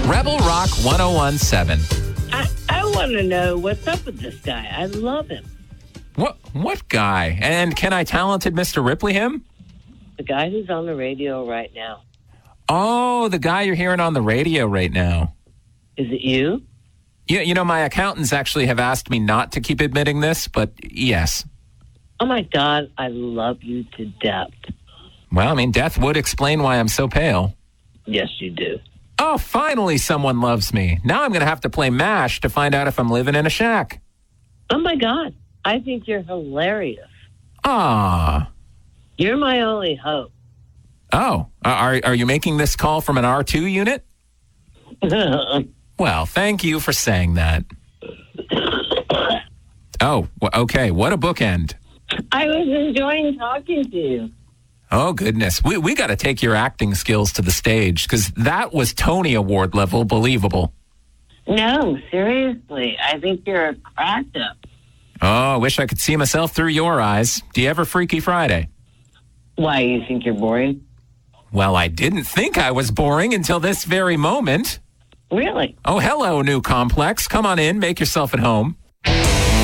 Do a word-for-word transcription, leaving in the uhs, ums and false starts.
Rebel Rock one oh one seven. I, I want to know what's up with this guy. I love him. What what guy? And can I talented Mister Ripley him? The guy who's on the radio right now. Oh, the guy you're hearing on the radio right now. Is it you? Yeah, you know, my accountants actually have asked me not to keep admitting this, but yes. Oh, my God. I love you to death. Well, I mean, death would explain why I'm so pale. Yes, you do. Oh, finally someone loves me. Now I'm going to have to play MASH to find out if I'm living in a shack. Oh, my God. I think you're hilarious. Ah. You're my only hope. Oh, are are you making this call from an R two unit? Well, thank you for saying that. Oh, okay. What a bookend. I was enjoying talking to you. Oh, goodness. We we got to take your acting skills to the stage because that was Tony Award level believable. No, seriously. I think you're a cracked up. Oh, I wish I could see myself through your eyes. Do you ever Freaky Friday? Why, you think you're boring? Well, I didn't think I was boring until this very moment. Really? Oh, hello, new complex. Come on in. Make yourself at home.